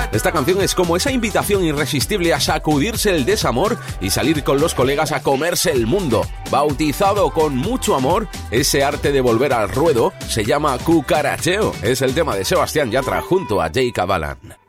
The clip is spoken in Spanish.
Esta canción es como esa invitación irresistible a sacudirse el desamor y salir con los colegas a comerse el mundo. Bautizado con mucho amor, ese arte de volver al ruedo se llama cucaracheo. Es el tema de Sebastián Yatra junto a Jay Cabalan.